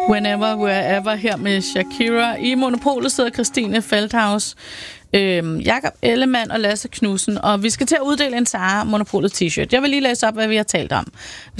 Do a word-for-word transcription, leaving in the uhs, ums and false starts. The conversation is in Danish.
Whenever, Wherever her med Shakira. I Monopolet sidder Christine Feldhaus, øhm, Jakob Ellemann og Lasse Knudsen, og vi skal til at uddele en Sara Monopolet t-shirt. Jeg vil lige læse op, hvad vi har talt om.